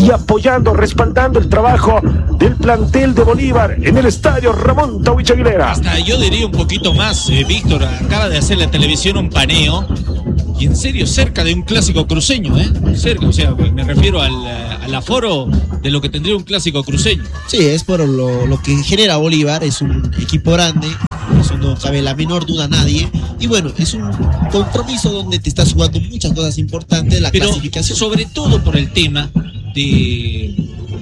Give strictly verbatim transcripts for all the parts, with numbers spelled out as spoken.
y apoyando, respaldando el trabajo del plantel de Bolívar en el estadio Ramón Tawich Aguilera. Hasta yo diría un poquito más, eh, Víctor, acaba de hacer la televisión un paneo, y en serio, cerca de un clásico cruceño, ¿eh? Cerca, o sea, me refiero al, al aforo de lo que tendría un clásico cruceño. Sí, es por lo, lo que genera Bolívar, es un equipo grande, eso no cabe la menor duda a nadie, y bueno, es un compromiso donde te estás jugando muchas cosas importantes, la Pero clasificación. Sobre todo por el tema de...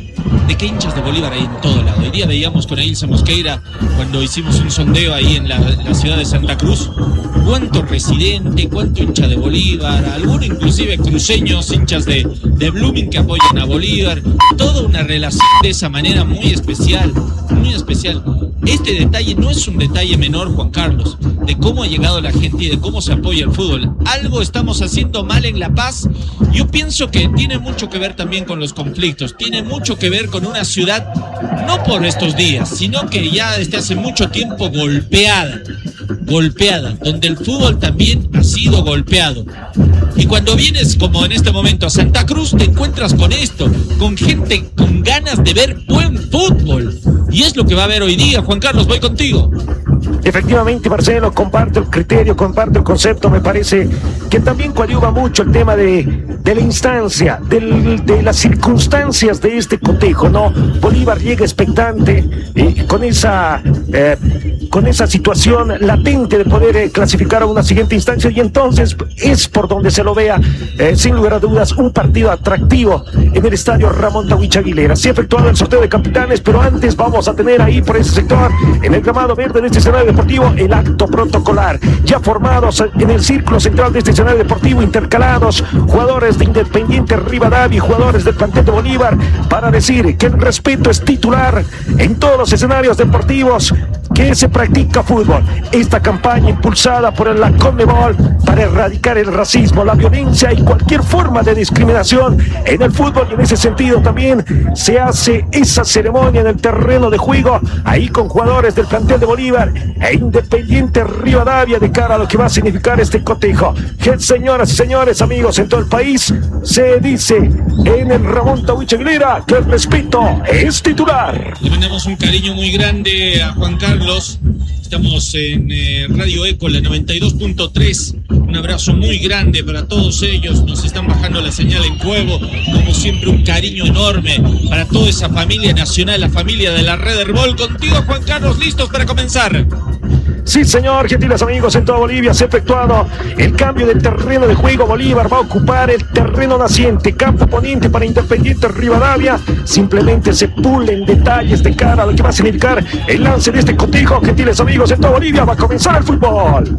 de que hinchas de Bolívar hay en todo lado. Hoy día veíamos con Ailsa Mosqueira, cuando hicimos un sondeo ahí en la, en la ciudad de Santa Cruz, cuánto residente, cuánto hincha de Bolívar, algunos inclusive cruceños, hinchas de, de Blooming que apoyan a Bolívar, toda una relación de esa manera muy especial, muy especial. Este detalle no es un detalle menor, Juan Carlos, de cómo ha llegado la gente y de cómo se apoya el fútbol. Algo estamos haciendo mal en La Paz. Yo pienso que tiene mucho que ver también con los conflictos, tiene mucho que ver con una ciudad, no por estos días, sino que ya desde hace mucho tiempo golpeada, golpeada, donde el fútbol también ha sido golpeado. Y cuando vienes, como en este momento, a Santa Cruz, te encuentras con esto, con gente con ganas de ver buen fútbol. Y es lo que va a haber hoy día. Juan Carlos, voy contigo. Efectivamente, Marcelo, comparto el criterio, comparto el concepto. Me parece que también coadyuva mucho el tema de, de la instancia, del, de las circunstancias de este cotejo, ¿no? Bolívar llega expectante eh, con esa eh, con esa situación latente de poder eh, clasificar a una siguiente instancia, y entonces es por donde se lo vea, eh, sin lugar a dudas, un partido atractivo en el estadio Ramón Tawich Aguilera. Se ha efectuado el sorteo de capitanes, pero antes vamos a tener ahí por ese sector, en el gramado verde de este escenario deportivo, el acto protocolar. Ya formados en el círculo central de este escenario deportivo, intercalados jugadores de Independiente Rivadavia y jugadores del plantel de Bolívar, para decir que el respeto es titular en todos los escenarios deportivos que se practica fútbol. Esta campaña impulsada por la Conmebol para erradicar el racismo, la violencia y cualquier forma de discriminación en el fútbol, y en ese sentido también se hace esa ceremonia en el terreno de juego, ahí con jugadores del plantel de Bolívar e Independiente Rivadavia, de cara a lo que va a significar este cotejo. Que, señoras y señores, amigos en todo el país, se dice en el Ramón Tawich Aguilera que el respeto es titular. Le mandamos un cariño muy grande a Juan Carlos. Estamos en eh, Radio Eco, la noventa y dos punto tres. Un abrazo muy grande para todos ellos. Nos están bajando la señal en Cuevo. Como siempre, un cariño enorme para toda esa familia nacional, la familia de la Red Herbol. Contigo, Juan Carlos, listos para comenzar. Sí, señor, gentiles amigos, en toda Bolivia se ha efectuado el cambio del terreno de juego. Bolívar va a ocupar el terreno naciente, campo poniente para Independiente Rivadavia. Simplemente se pulen detalles de cara a lo que va a significar el lance de este cotejo. Gentiles amigos, en toda Bolivia va a comenzar el fútbol.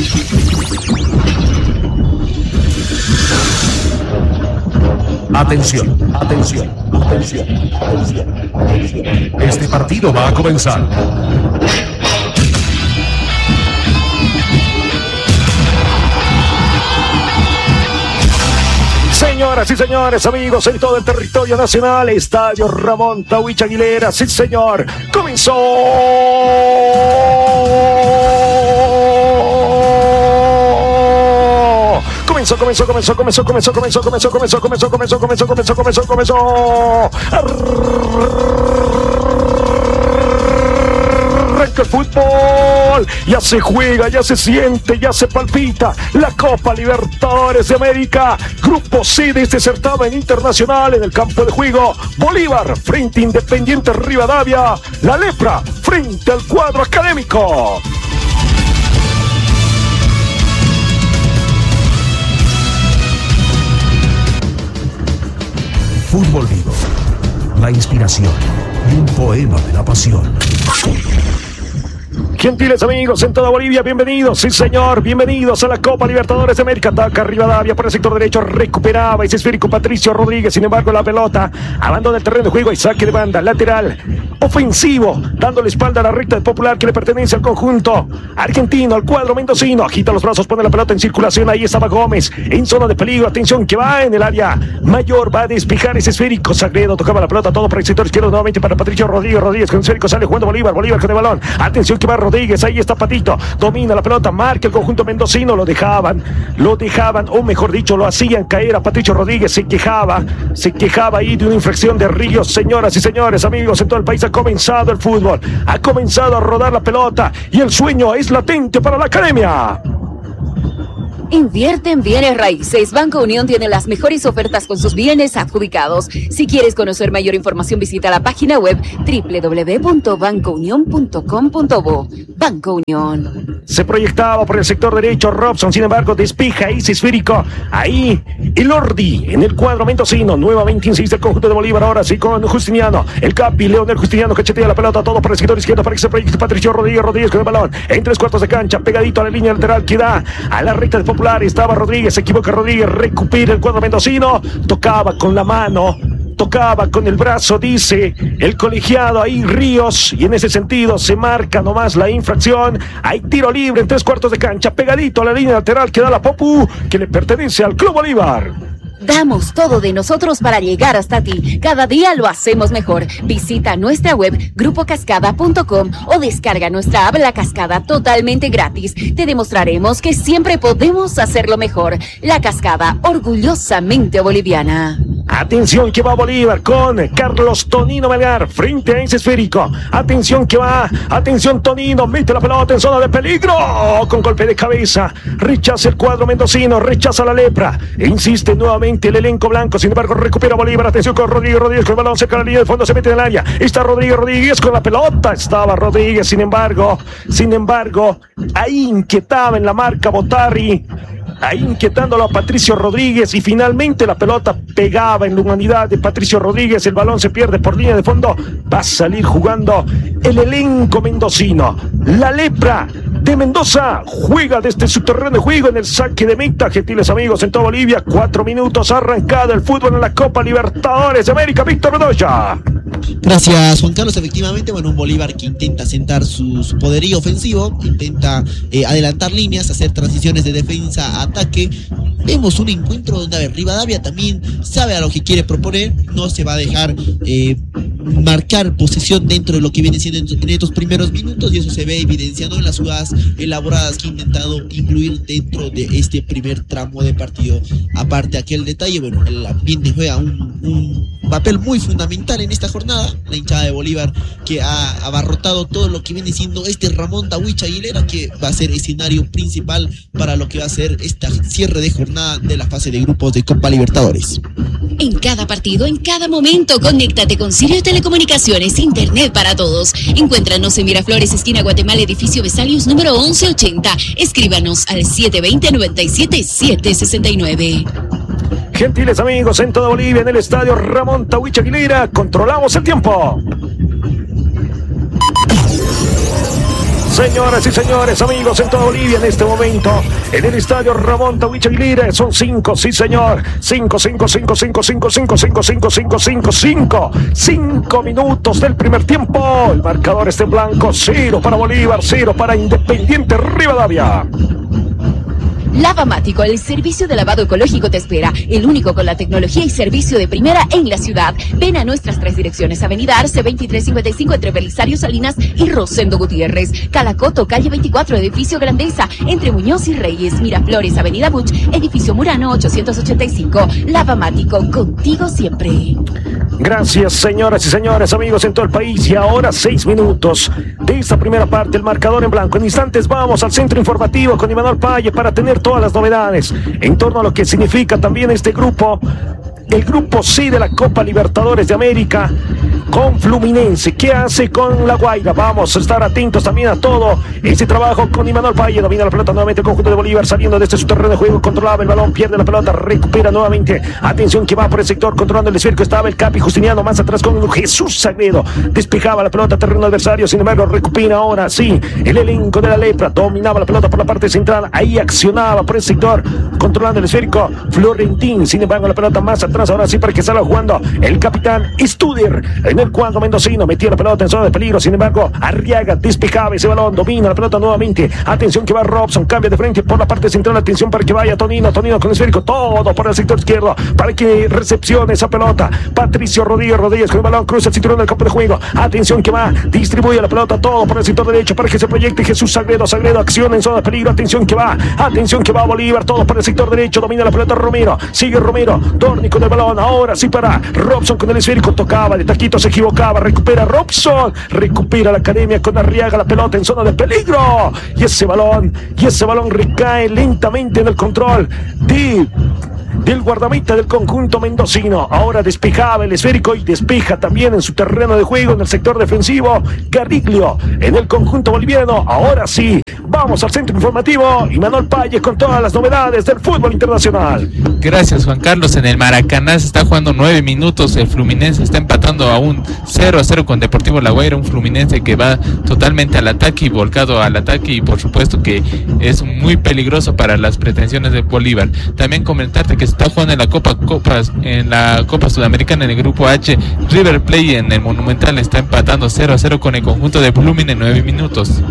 Atención, atención, atención, atención, atención. Este partido va a comenzar. Señoras y señores, amigos en todo el territorio nacional, estadio Ramón Tawich Aguilera, sí señor, comenzó. Comenzó, comenzó, comenzó, comenzó, comenzó, comenzó, comenzó, comenzó, comenzó, comenzó, comenzó, comenzó, comenzó, comenzó. Arranca el fútbol, ya se juega, ya se siente, ya se palpita la Copa Libertadores de América, Grupo C de este certamen internacional. En el campo de juego, Bolívar frente a Independiente Rivadavia, la Lepra frente al cuadro académico. Fútbol vivo, la inspiración y un poema de la pasión. Gentiles amigos en toda Bolivia, bienvenidos, sí señor, bienvenidos a la Copa Libertadores de América. Ataca Rivadavia por el sector derecho, recuperaba ese esférico Patricio Rodríguez, sin embargo la pelota abandona el terreno de juego y saque de banda lateral ofensivo, dando la espalda a la recta del Popular que le pertenece al conjunto argentino, al cuadro mendocino. Agita los brazos, pone la pelota en circulación. Ahí estaba Gómez en zona de peligro. Atención que va en el área mayor, va a despejar ese esférico. Sagredo tocaba la pelota, todo por el sector izquierdo nuevamente para Patricio Rodríguez. Rodríguez con el esférico, sale jugando Bolívar. Bolívar con el balón. Atención que va Rodríguez, ahí está Patito. Domina la pelota, marca el conjunto mendocino. Lo dejaban, lo dejaban, o mejor dicho, lo hacían caer a Patricio Rodríguez. Se quejaba, se quejaba ahí de una infracción de Ríos. Señoras y señores, amigos, en todo el país ha comenzado el fútbol. Ha comenzado a rodar la pelota y el sueño es latente para la academia. Invierte en bienes raíces. Banco Unión tiene las mejores ofertas con sus bienes adjudicados. Si quieres conocer mayor información, visita la página web doble u doble u doble u punto banco unión punto com punto bo. Banco Unión. Se proyectaba por el sector derecho Robson, sin embargo, despeja ese esférico. Ahí, Elordi en el cuadro mendocino. Nuevamente insiste el conjunto de Bolívar. Ahora sí con Justiniano. El Capi, Leonel Justiniano, cachetea la pelota. Todo por el sector izquierdo para que se proyecte Patricio Rodríguez. Rodríguez con el balón. En tres cuartos de cancha, pegadito a la línea lateral que da a la recta del Popular. Estaba Rodríguez, se equivoca Rodríguez, recupera el cuadro mendocino, tocaba con la mano, tocaba con el brazo, dice el colegiado ahí Ríos, y en ese sentido se marca nomás la infracción. Hay tiro libre en tres cuartos de cancha, pegadito a la línea lateral que da la Popu, que le pertenece al Club Bolívar. Damos todo de nosotros para llegar hasta ti. Cada día lo hacemos mejor. Visita nuestra web grupo cascada punto com o descarga nuestra app La Cascada totalmente gratis. Te demostraremos que siempre podemos hacerlo mejor. La Cascada, orgullosamente boliviana. Atención que va Bolívar con Carlos Tonino Melgar frente a ese esférico. Atención que va, atención Tonino, mete la pelota en zona de peligro. Con golpe de cabeza, rechaza el cuadro mendocino, rechaza la lepra. E insiste nuevamente el elenco blanco, sin embargo recupera Bolívar. Atención con Rodríguez, Rodríguez con el balón cerca de la línea de fondo, se mete en el área. Está Rodríguez, Rodríguez con la pelota. Estaba Rodríguez, sin embargo, sin embargo, ahí inquietaba en la marca Botarri. Ahí inquietándolo a Patricio Rodríguez y finalmente la pelota pegaba en la humanidad de Patricio Rodríguez. El balón se pierde por línea de fondo. Va a salir jugando el elenco mendocino. La lepra de Mendoza juega desde su terreno de juego en el saque de meta. Gentiles amigos en toda Bolivia, cuatro minutos arrancado el fútbol en la Copa Libertadores de América. Víctor Bedoya. Gracias, Juan Carlos. Efectivamente, bueno, un Bolívar que intenta sentar su, su poderío ofensivo, intenta eh, adelantar líneas, hacer transiciones de defensa a ataque. Vemos un encuentro donde, a ver, Rivadavia también sabe a lo que quiere proponer, no se va a dejar eh, marcar posesión dentro de lo que viene siendo en, en estos primeros minutos, y eso se ve evidenciado en las jugadas elaboradas que ha intentado incluir dentro de este primer tramo de partido. Aparte aquel detalle, bueno, el ambiente juega un, un papel muy fundamental en esta jornada. La hinchada de Bolívar que ha abarrotado todo lo que viene siendo este Ramón Tahuicha Aguilera, que va a ser escenario principal para lo que va a ser esta cierre de jornada de la fase de grupos de Copa Libertadores. En cada partido, en cada momento, conéctate con Sirio Telecomunicaciones, internet para todos. Encuéntranos en Miraflores, esquina Guatemala, edificio Vesalius, número once ochenta. Escríbanos al siete dos cero, nueve siete, siete seis nueve. Gentiles amigos en toda Bolivia, en el estadio Ramón Tahuicha Aguilera, controlamos el tiempo. Señoras y señores, amigos en toda Bolivia, en este momento, en el estadio Ramón Tahuicha Aguilera, son cinco, sí señor, cinco, cinco, cinco, cinco, cinco, cinco, cinco, cinco, cinco, cinco, cinco, cinco minutos del primer tiempo. El marcador está en blanco, cero para Bolívar, cero para Independiente Rivadavia. Lavamático, el servicio de lavado ecológico te espera, el único con la tecnología y servicio de primera en la ciudad. Ven a nuestras tres direcciones: Avenida Arce veintitrés cincuenta y cinco entre Belisario Salinas y Rosendo Gutiérrez, Calacoto, calle veinticuatro, edificio Grandeza, entre Muñoz y Reyes, Miraflores, Avenida Buch, edificio Murano ochocientos ochenta y cinco. Lavamático, contigo siempre. Gracias, señoras y señores, amigos en todo el país. Y ahora seis minutos de esta primera parte, el marcador en blanco. En instantes vamos al centro informativo con Imanol Paye para tener todas las novedades en torno a lo que significa también este grupo, el grupo C de la Copa Libertadores de América, con Fluminense. ¿Qué hace con La Guaira? Vamos a estar atentos también a todo ese trabajo con Imanol Paye. Domina la pelota nuevamente el conjunto de Bolívar, saliendo desde su terreno de juego, controlaba el balón, pierde la pelota, recupera nuevamente. Atención que va por el sector, controlando el esférico, estaba el Capi Justiniano, más atrás con Jesús Sagredo, despejaba la pelota, terreno adversario, sin embargo recupera ahora sí el elenco de la lepra, dominaba la pelota por la parte central, ahí accionaba por el sector, controlando el esférico Florentín, sin embargo la pelota más atrás, ahora sí para que salga jugando el capitán Studer en el cuadro mendocino, metía la pelota en zona de peligro, sin embargo, Arriaga despejaba ese balón, domina la pelota nuevamente, atención que va Robson, cambia de frente por la parte central, atención para que vaya Tonino, Tonino con el esférico, todo por el sector izquierdo, para que recepcione esa pelota, Patricio Rodríguez, Rodríguez con el balón, cruza el cinturón del campo de juego, atención que va, distribuye la pelota, todo por el sector derecho, para que se proyecte Jesús Sagredo, Sagredo, acción en zona de peligro, atención que va, atención que va Bolívar, todo por el sector derecho, domina la pelota Romero, sigue Romero, Dorni con el balón, ahora sí para Robson con el esférico, tocaba de taquito, se equivocaba, recupera Robson, recupera la academia con Arriaga, la pelota en zona de peligro, y ese balón, y ese balón recae lentamente en el control de del guardameta del conjunto mendocino. Ahora despejaba el esférico y despeja también en su terreno de juego en el sector defensivo Garriglio en el conjunto boliviano. Ahora sí, vamos al centro informativo y Manuel Paye con todas las novedades del fútbol internacional. Gracias Juan Carlos. En el Maracaná se está jugando nueve minutos, el Fluminense está empatando a un cero a cero con Deportivo La Guaira, un Fluminense que va totalmente al ataque y volcado al ataque y por supuesto que es muy peligroso para las pretensiones de Bolívar. También comentarte que se está jugando en la Copa Copas en la Copa Sudamericana en el grupo H, River Plate en el Monumental está empatando cero a cero con el conjunto de Blooming en nueve minutos.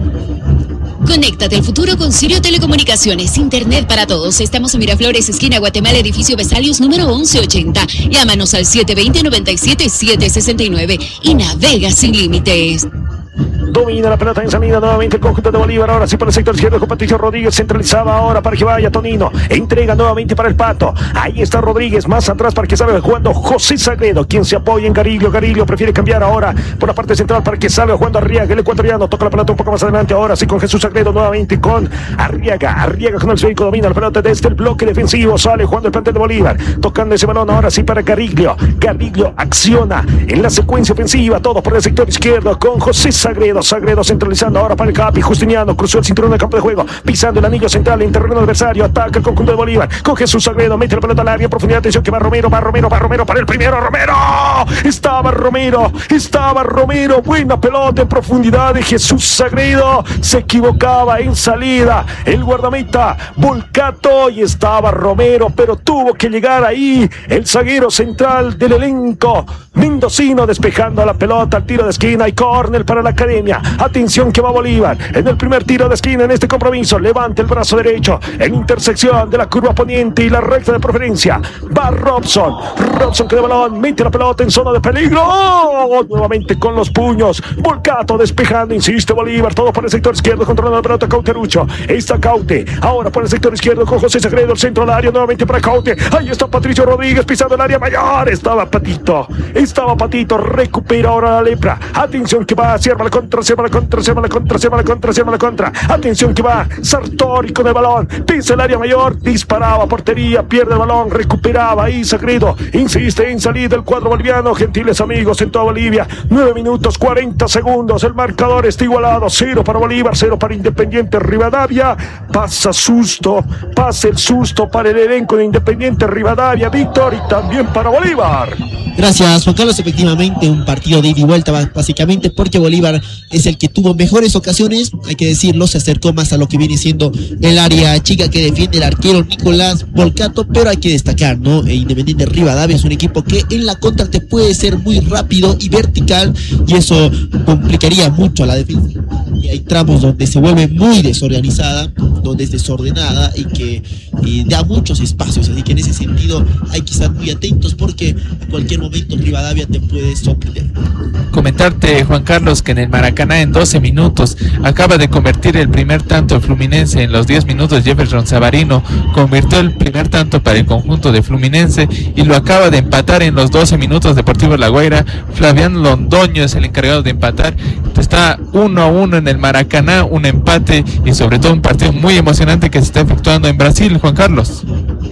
Conéctate al futuro con Sirio Telecomunicaciones, internet para todos. Estamos en Miraflores, esquina Guatemala, edificio Vesalius, número once ochenta. Llámanos al siete dos cero, nueve siete, siete seis nueve y navega sin límites. Domina la pelota en salida nuevamente el conjunto de Bolívar. Ahora sí por el sector izquierdo con Patricio Rodríguez. Centralizaba ahora para que vaya Tonino. Entrega nuevamente para el Pato. Ahí está Rodríguez. Más atrás para que salga jugando José Sagredo. Quien se apoya en Garriglio. Garriglio prefiere cambiar ahora por la parte central para que salga jugando Arriaga. El ecuatoriano toca la pelota un poco más adelante. Ahora sí con Jesús Sagredo nuevamente con Arriaga. Arriaga con el esférico. Domina la pelota desde el bloque defensivo. Sale jugando el plantel de Bolívar. Tocando ese balón ahora sí para Garriglio. Garriglio acciona en la secuencia ofensiva. Todo por el sector izquierdo con José Sagredo. Sagredo centralizando ahora para el Capi. Justiniano cruzó el cinturón del campo de juego, pisando el anillo central en terreno adversario. Ataca el conjunto de Bolívar con Jesús Sagredo. Mete la pelota al área, profundidad. Atención que va Romero, va Romero, va Romero para el primero. Romero, estaba Romero, estaba Romero. Buena pelota en profundidad de Jesús Sagredo. Se equivocaba en salida el guardameta Volcato y estaba Romero, pero tuvo que llegar ahí el zaguero central del elenco mendocino, despejando la pelota al tiro de esquina y córner para la academia. Atención que va Bolívar en el primer tiro de esquina en este compromiso. Levanta el brazo derecho en intersección de la curva poniente y la recta de preferencia. Va Robson. Robson que de balón mete la pelota en zona de peligro. ¡Oh! Nuevamente con los puños. Volcato despejando. Insiste Bolívar. Todo por el sector izquierdo. Controlando la pelota Cauterucho. Está Caute. Ahora por el sector izquierdo con José Sagredo. El centro del área nuevamente para Caute. Ahí está Patricio Rodríguez pisando el área mayor. Estaba Patito. Estaba Patito. Recupera ahora la lepra. Atención que va. Cierra la contra. Cierra la contra. Cierra la contra. Cierra la contra. Cierra la contra. Atención que va. Sartori con el balón. Pisa el área mayor. Disparaba portería. Pierde el balón. Recuperaba ahí Sagredo. Insiste en salir del cuadro boliviano. Gentiles amigos en toda Bolivia. nueve minutos cuarenta segundos. El marcador está igualado. cero para Bolívar. cero para Independiente Rivadavia. Pasa susto. Pasa el susto para el elenco de Independiente Rivadavia. Víctor y también para Bolívar. Gracias Juan Carlos, efectivamente un partido de ida y vuelta básicamente porque Bolívar es el que tuvo mejores ocasiones, hay que decirlo, se acercó más a lo que viene siendo el área chica que defiende el arquero Nicolás Volcato, pero hay que destacar, ¿no? E Independiente Rivadavia es un equipo que en la contra te puede ser muy rápido y vertical y eso complicaría mucho a la defensa. Y hay tramos donde se vuelve muy desorganizada, donde es desordenada y que y da muchos espacios, así que en ese sentido hay que estar muy atentos porque en cualquier momento Rivadavia te puede sorprender. Comentarte Juan Carlos que en el Maracaná en doce minutos acaba de convertir el primer tanto el Fluminense. En los diez minutos Jefferson Savarino convirtió el primer tanto para el conjunto de Fluminense y lo acaba de empatar en los doce minutos Deportivo La Guaira. Flavián Londoño es el encargado de empatar. Está uno a uno en el Maracaná, un empate y sobre todo un partido muy emocionante que se está efectuando en Brasil, Juan Carlos.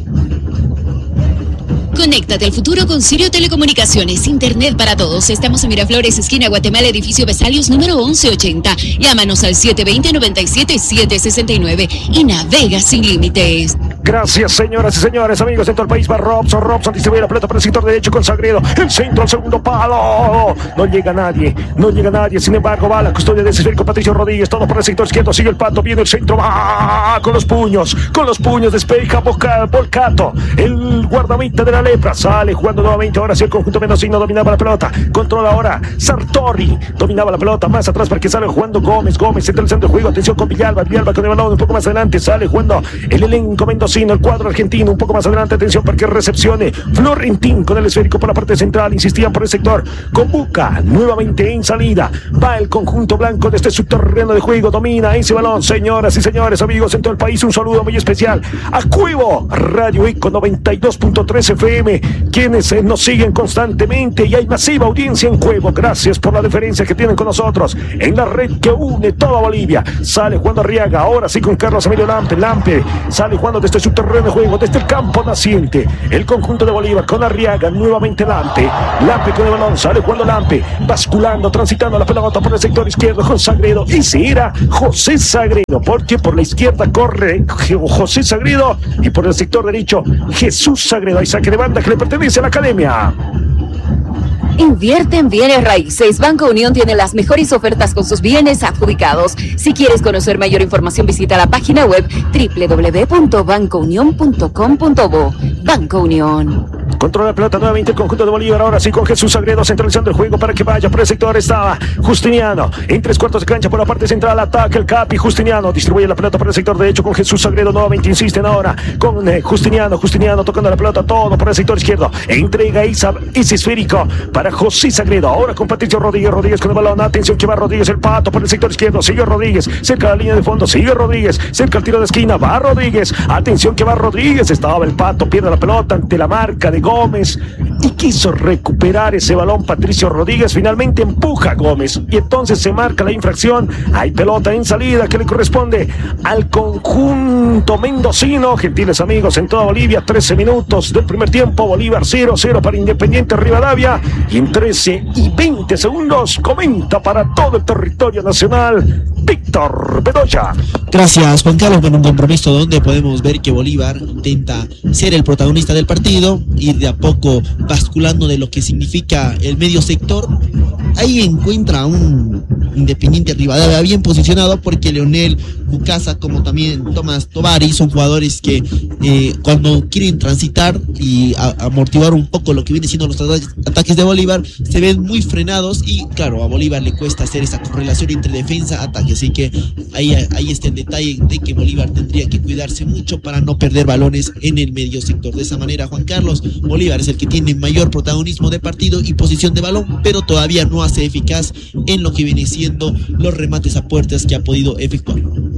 Conéctate al futuro con Sirio Telecomunicaciones, internet para todos. Estamos en Miraflores, esquina Guatemala, edificio Vesalius, número once ochenta. Llámanos al siete dos cero, nueve siete, siete seis nueve y navega sin límites. Gracias, señoras y señores, amigos de todo el país. Va Robson, Robson distribuye la pelota para el sector derecho con Sagredo. El centro al segundo palo. No llega nadie, no llega nadie. Sin embargo, va la custodia de ese esférico Patricio Rodríguez. Todo por el sector izquierdo. Sigue el Pato, viene el centro. Va con los puños, con los puños. Despeja Boca, Volcato. El guardameta de la Lepra. Sale jugando nuevamente. Ahora sí el conjunto mendocino dominaba la pelota. Controla ahora Sartori. Dominaba la pelota más atrás para que sale jugando Gómez. Gómez entra el centro de juego. Atención con Villalba. Villalba con el balón un poco más adelante. Sale jugando el elenco mendocino. El cuadro argentino un poco más adelante. Atención para que recepcione Florentín con el esférico por la parte central. Insistían por el sector. Con Buca nuevamente en salida. Va el conjunto blanco desde su terreno de juego. Domina ese balón. Señoras y señores, amigos en todo el país, un saludo muy especial a Cuevo Radio Eco noventa y dos punto tres F M, quienes eh, nos siguen constantemente, y hay masiva audiencia en Cuevo. Gracias por la deferencia que tienen con nosotros en la red que une toda Bolivia. Sale jugando Arriaga, ahora sí con Carlos Emilio Lampe. Lampe sale jugando desde su terreno de juego, desde el campo naciente. El conjunto de Bolívar con Arriaga, nuevamente Lampe. Lampe con el balón, sale jugando Lampe, basculando, transitando la pelota por el sector izquierdo con Sagredo. Ese era José Sagredo, porque por la izquierda corre José Sagredo y por el sector derecho Jesús Sagredo. Hay saque de banda que le pertenece a la academia. Invierte en bienes raíces. Banco Unión tiene las mejores ofertas con sus bienes adjudicados. Si quieres conocer mayor información, visita la página web doble u doble u doble u punto banco unión punto com punto bo. Banco Unión. Controla la pelota nuevamente el conjunto de Bolívar. Ahora sí con Jesús Sagredo centralizando el juego para que vaya por el sector. Estaba Justiniano en tres cuartos de cancha por la parte central. Ataca el Capi. Justiniano distribuye la pelota por el sector derecho con Jesús Sagredo. Nuevamente insisten ahora con eh, Justiniano. Justiniano tocando la pelota todo por el sector izquierdo. Entrega esa, ese esférico para José Sagredo. Ahora con Patricio Rodríguez. Rodríguez con el balón. Atención que va Rodríguez. El Pato por el sector izquierdo. Sigue Rodríguez. Cerca de la línea de fondo. Sigue Rodríguez. Cerca al tiro de esquina. Va Rodríguez. Atención que va Rodríguez. Estaba el Pato. Pierde la pelota ante la marca de Gómez y quiso recuperar ese balón Patricio Rodríguez. Finalmente empuja a Gómez y entonces se marca la infracción. Hay pelota en salida que le corresponde al conjunto mendocino. Gentiles amigos en toda Bolivia, trece minutos del primer tiempo. Bolívar cero cero para Independiente Rivadavia, y en trece y veinte segundos comenta para todo el territorio nacional Víctor Bedoya. Gracias, Juan Carlos. Con un compromiso donde podemos ver que Bolívar intenta ser el protagonista del partido, ir de a poco basculando de lo que significa el medio sector. Ahí encuentra un Independiente Rivadavia bien posicionado, porque Leonel Bucasa, como también Tomás Tovari, son jugadores que eh, cuando quieren transitar y a, amortiguar un poco lo que viene siendo los ataques de Bolívar, se ven muy frenados, y claro, a Bolívar le cuesta hacer esa correlación entre defensa-ataque. Así que ahí, ahí está el detalle de que Bolívar tendría que cuidarse mucho para no perder balones en el medio sector. De esa manera, Juan Carlos, Bolívar es el que tiene mayor protagonismo de partido y posición de balón, pero todavía no hace eficaz en lo que viene siendo los remates a puertas que ha podido efectuar.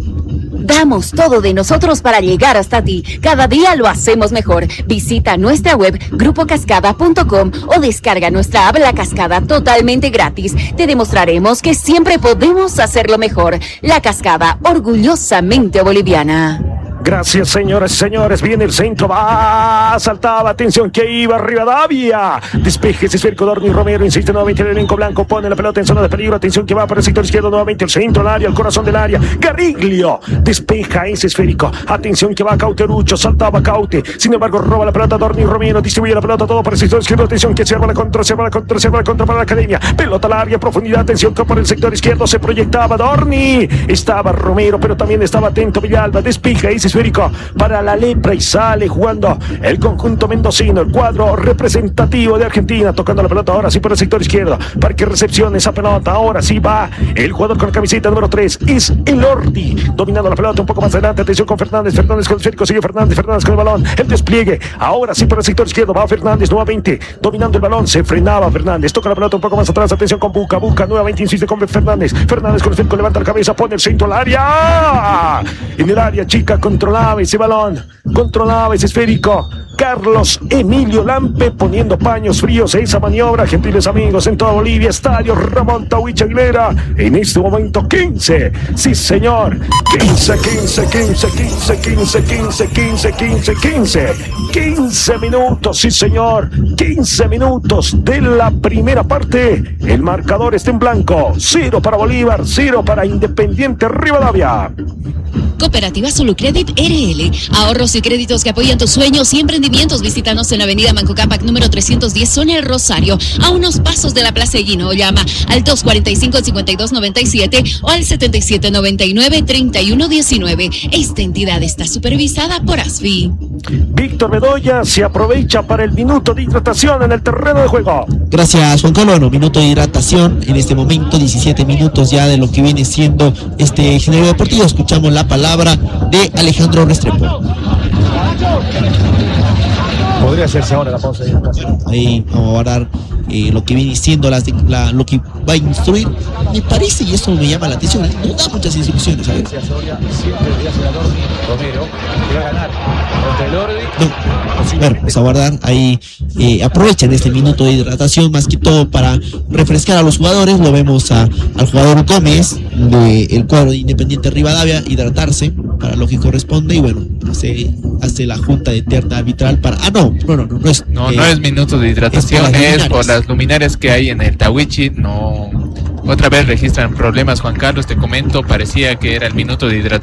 Damos todo de nosotros para llegar hasta ti. Cada día lo hacemos mejor. Visita nuestra web grupo cascada punto com o descarga nuestra app La Cascada totalmente gratis. Te demostraremos que siempre podemos hacerlo mejor. La Cascada, orgullosamente boliviana. Gracias, señoras y señores. Viene el centro, va, saltaba, atención que iba Rivadavia. Despeje ese esférico. Dorni Romero insiste nuevamente en el elenco blanco, pone la pelota en zona de peligro. Atención que va para el sector izquierdo nuevamente, el centro, el área, el corazón del área. Garriglio despeja ese esférico. Atención que va Cauterucho, saltaba Caute. Sin embargo, roba la pelota Dorni Romero, distribuye la pelota todo para el sector izquierdo. Atención que se arma la contra, se arma la contra, se arma la contra para la academia. Pelota al área, profundidad. Atención que por el sector izquierdo se proyectaba Dorni. Estaba Romero, pero también estaba atento Villalba. Despeja ese esférico para la Lepra y sale jugando el conjunto mendocino, el cuadro representativo de Argentina, tocando la pelota ahora sí por el sector izquierdo para que recepcione esa pelota. Ahora sí va el jugador con la camiseta número tres, es el Ordi, dominando la pelota un poco más adelante. Atención con Fernández, Fernández con el esférico, sigue Fernández, Fernández con el balón, el despliegue, ahora sí por el sector izquierdo, va Fernández nuevamente, dominando el balón, se frenaba Fernández, toca la pelota un poco más atrás. Atención con Buca, Buca nuevamente insiste con Fernández, Fernández con el esférico, levanta la cabeza, pone el centro al área, en el área chica, controlaba ese balón, controlaba ese esférico Carlos Emilio Lampe poniendo paños fríos a esa maniobra. Gentiles amigos en toda Bolivia, estadio Ramón Tawich Aguilera, en este momento quince, sí señor, quince, quince, quince, quince, quince, quince, quince, quince, quince, quince minutos, sí señor, quince minutos de la primera parte. El marcador está en blanco, cero para Bolívar, cero para Independiente Rivadavia. Cooperativa Solucredit R L. Ahorros y créditos que apoyan tus sueños y emprendimientos. Visítanos en la avenida Manco Cápac número trescientos diez, zona El Rosario, a unos pasos de la Plaza Eguino. Llama al dos cuarenta y cinco, cincuenta y dos noventa y siete o al setenta y siete noventa y nueve, treinta y uno diecinueve. Esta entidad está supervisada por A S F I. Víctor Bedoya se aprovecha para el minuto de hidratación en el terreno de juego. Gracias, Juan Carlos. Bueno, minuto de hidratación en este momento, diecisiete minutos ya de lo que viene siendo este género deportivo. Escuchamos la palabra de Alejandro Restrepo. Podría hacerse ahora la pausa de hidratación. Ahí vamos a dar eh, lo que viene siendo las de, la, lo que va a instruir. Me parece, y esto me llama la atención, no da muchas instrucciones, ¿sabes? No, bueno, pues a guardar ahí, eh, aprovechen este minuto de hidratación más que todo para refrescar a los jugadores. Lo vemos a, al jugador Gómez del cuadro de Independiente Rivadavia hidratarse para lo que corresponde, y bueno, hace, hace la junta de terna arbitral para... Ah, no, no, no, no, no es... No, eh, no es minuto de hidratación, es por, es por las luminarias que hay en el Tawichi. No, otra vez registran problemas, Juan Carlos, te comento, parecía que era el minuto de hidratación.